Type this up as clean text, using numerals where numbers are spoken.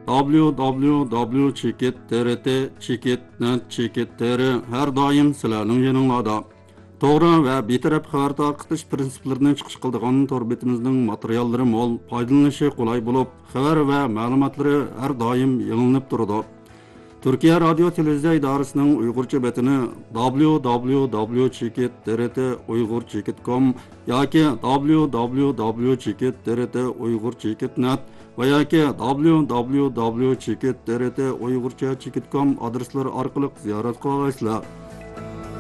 www.chekit.trt har doim sizlarning yoninglarda. To'g'ri va betaraf xabar tarqatish prinsiplarini chiqish qildigan tor betimizning materiallari mo'l, foydalanishi qulay bo'lib, xabar va ma'lumotlari har doim yangilanib turadi. Türkiye Radyo Televiziya İdarəsinin Uyğurca betini www.chekit.trt/uyg'urchekit.com yoki www.chekit.trt/uyg'urchekit.net va yoki www.chekit.trt/uyg'urchekit.com adreslari orqali ziyorat qila olasizlar.